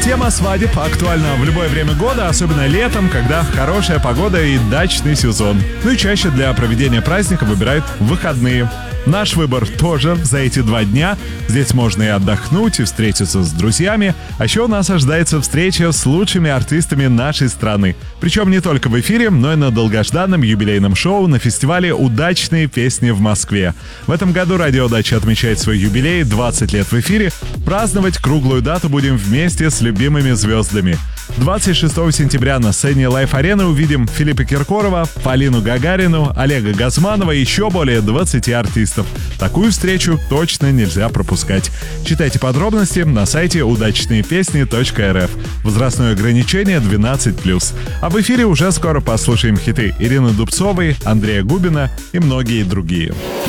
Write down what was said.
Тема свадеб актуальна в любое время года, особенно летом, когда хорошая погода и дачный сезон. Ну и чаще для проведения праздника выбирают выходные. Наш выбор тоже за эти 2 дня. Здесь можно и отдохнуть, и встретиться с друзьями. А еще у нас ожидается встреча с лучшими артистами нашей страны. Причем не только в эфире, но и на долгожданном юбилейном шоу на фестивале «Удачные песни» в Москве. В этом году Радио Дача отмечает свой юбилей, 20 лет в эфире. Праздновать круглую дату будем вместе с любимыми звездами. 26 сентября на сцене Лайф-арены увидим Филиппа Киркорова, Полину Гагарину, Олега Газманова и еще более 20 артистов. Такую встречу точно нельзя пропускать. Читайте подробности на сайте удачнеепесни.рф. Возрастное ограничение 12+. А в эфире уже скоро послушаем хиты Ирины Дубцовой, Андрея Губина и многие другие.